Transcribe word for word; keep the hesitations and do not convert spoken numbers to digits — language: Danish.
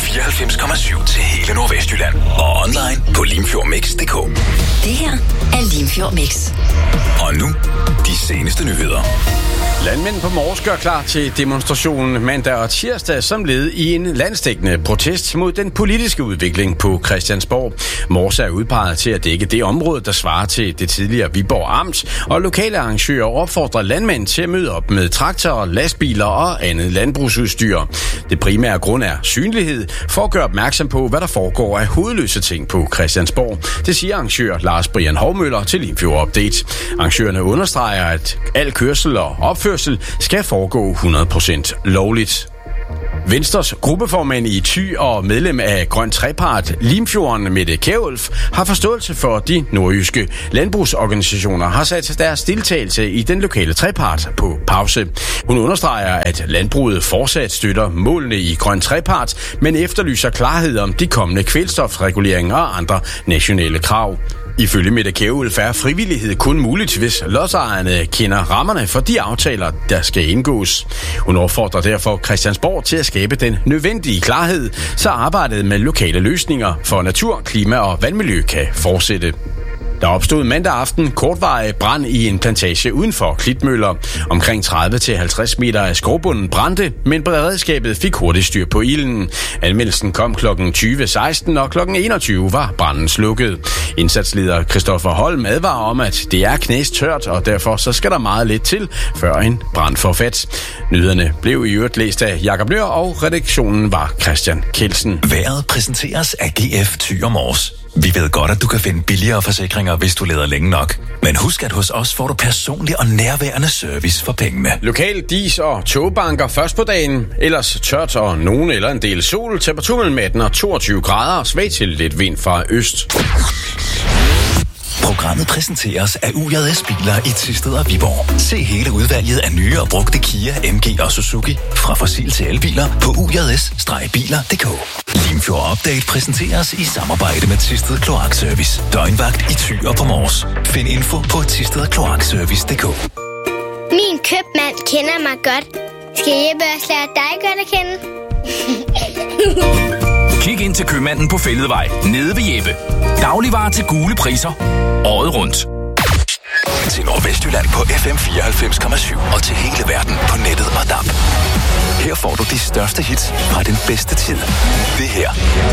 fireoghalvfems komma syv til hele Nordvestjylland. Og online på limfjordmix punktum d k. Det her er Limfjord Mix. Og nu, de seneste nyheder. Landmænd på Mors gør klar til demonstrationen mandag og tirsdag som led i en landsdækkende protest mod den politiske udvikling på Christiansborg. Mors er udpeget til at dække det område, der svarer til det tidligere Viborg Amt, og lokale arrangører opfordrer landmænd til at møde op med traktorer, lastbiler og andet landbrugsudstyr. Det primære grund er synlighed for at gøre opmærksom på, hvad der foregår af hovedløse ting på Christiansborg. Det siger arrangør Lars Brian Hovmøller til Limfjord Update. Arrangørerne understreger, at al kørsel og opførsel skal foregå hundrede procent lovligt. Venstres gruppeformand i Thy og medlem af Grøn Trepart, Limfjorden Mette Kjærulf, har forståelse for, at de nordjyske landbrugsorganisationer har sat deres deltagelse i den lokale trepart på pause. Hun understreger, at landbruget fortsat støtter målene i Grøn Trepart, men efterlyser klarhed om de kommende kvælstofreguleringer og andre nationale krav. Ifølge Mette Kjærulf er frivillighed kun muligt, hvis lodsejerne kender rammerne for de aftaler, der skal indgås. Hun opfordrer derfor Christiansborg til at skabe den nødvendige klarhed, så arbejdet med lokale løsninger for natur, klima og vandmiljø kan fortsætte. Der opstod mandag aften kortvarig brand i en plantage uden for Klitmøller. Omkring tredive til halvtreds meter af skovbunden brændte, men beredskabet fik hurtigt styr på ilden. Anmeldelsen kom klokken tyve seksten, og klokken enogtyve var branden slukket. Indsatsleder Christoffer Holm advarer om, at det er knæstørt, og derfor så skal der meget lidt til, før en brand får fat. Nyhederne blev i øvrigt læst af Jakob Nøhr, og redaktionen var Christian Kelsen. Vejret præsenteres af G F Thy og Mors. Vi ved godt, at du kan finde billigere forsikringer, hvis du leder længe nok. Men husk, at hos os får du personlig og nærværende service for pengene. Lokal dis- og togbanker først på dagen. Ellers tørt og nogen eller en del sol. Temperatur mellem atten og toogtyve grader. Svag til lidt vind fra øst. Programmet præsenteres af U J S Biler i Thisted og Viborg. Se hele udvalget af nye og brugte Kia, M G og Suzuki fra fossil til elbiler på u j s biler punktum d k. Limfjord Update præsenteres i samarbejde med Thisted Kloakservice. Døgnvagt i Thy og på Mors. Find info på thisted kloakservice punktum d k. Min købmand kender mig godt. Skal Jeppe også lære dig godt at kende? Kig ind til købmanden på Fælledvej, nede ved Jeppe. Dagligvarer til gule priser. Året rundt. Til Nordvestjylland på F M fireoghalvfems komma syv og til hele verden på nettet og D A B. Her får du de største hits fra den bedste tid. Det her